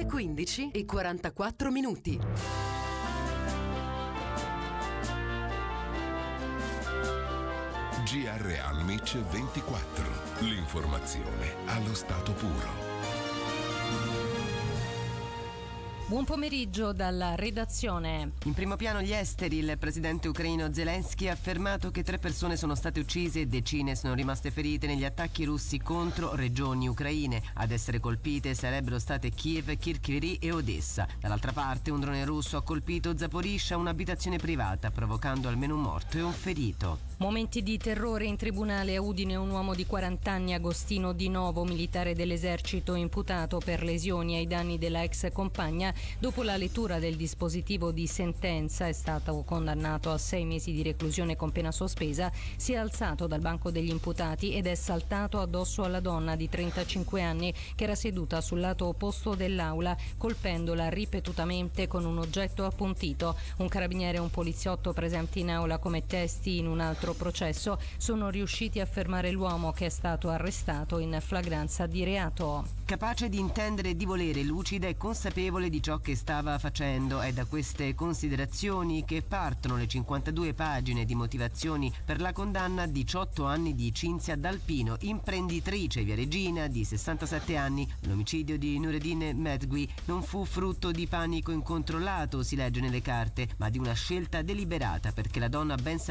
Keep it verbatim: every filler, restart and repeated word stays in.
le quindici e quarantaquattro minuti. G R Amici ventiquattro. L'informazione allo stato puro. Buon pomeriggio dalla redazione. In primo piano gli esteri. Il presidente ucraino Zelensky ha affermato che tre persone sono state uccise e decine sono rimaste ferite negli attacchi russi contro regioni ucraine. Ad essere colpite sarebbero state Kiev, Kirkiri e Odessa. Dall'altra parte un drone russo ha colpito Zaporizhzhia, un'abitazione privata, provocando almeno un morto e un ferito. Momenti di terrore in tribunale a Udine. Un uomo di quaranta anni, Agostino Di Novo, militare dell'esercito, imputato per lesioni ai danni della ex compagna. Dopo la lettura del dispositivo di sentenza è stato condannato a sei mesi di reclusione con pena sospesa. Si è alzato dal banco degli imputati ed è saltato addosso alla donna di trentacinque anni che era seduta sul lato opposto dell'aula, colpendola ripetutamente con un oggetto appuntito. Un carabiniere e un poliziotto presenti in aula come testi in un altro processo sono riusciti a fermare l'uomo, che è stato arrestato in flagranza di reato. Capace di intendere e di volere, lucida e consapevole di ciò che stava facendo. È da queste considerazioni che partono le cinquantadue pagine di motivazioni per la condanna a diciotto anni di Cinzia D'Alpino, imprenditrice viareggina di sessantasette anni. L'omicidio di Nureddin Medgui non fu frutto di panico incontrollato, si legge nelle carte, ma di una scelta deliberata, perché la donna ben sapeva